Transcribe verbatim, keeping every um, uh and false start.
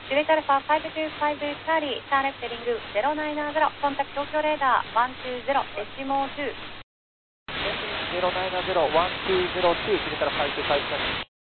シュリタルファファイブツーファイブチャーリー、ターレッテリングゼロナインナーゼロ、コンタクト東京レーダーワンツーゼロ、デシモーツー。 ゼロナインナーゼロ、ワンツーゼロツー、シュリタルファイブツーファイブチャーリー。